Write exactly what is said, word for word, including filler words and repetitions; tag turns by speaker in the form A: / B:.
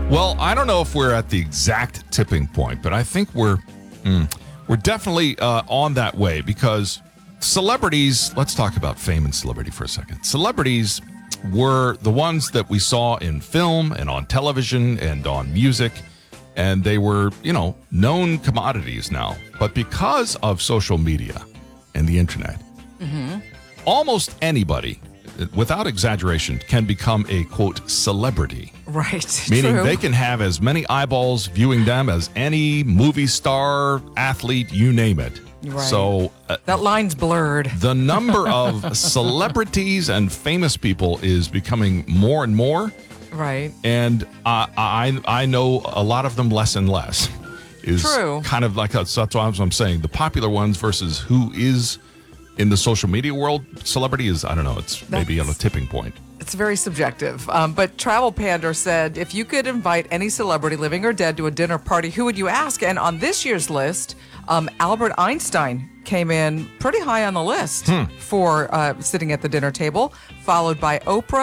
A: Well, I don't know if we're at the exact tipping point, but I think we're mm, we're definitely uh, on that way because celebrities, let's talk about fame and celebrity for a second. Celebrities were the ones that we saw in film and on television and on music, and they were, you know, known commodities now. But because of social media and the internet, mm-hmm. almost anybody, without exaggeration, can become a, quote, celebrity.
B: Right.
A: Meaning
B: True.
A: they can have as many eyeballs viewing them as any movie star, athlete, you name it.
B: Right.
A: So uh,
B: that line's blurred.
A: the number of celebrities and famous people is becoming more and more.
B: Right.
A: And I I, I know a lot of them less and less. Is
B: True.
A: Kind of like a, so that's what I'm saying. The popular ones versus who is in the social media world, celebrity is, I don't know, it's
B: That's,
A: maybe on a tipping point.
B: It's very subjective. Um, but Travel Pander said, if you could invite any celebrity, living or dead, to a dinner party, who would you ask? And on this year's list, um, Albert Einstein came in pretty high on the list
A: hmm.
B: for uh, sitting at the dinner table, followed by Oprah.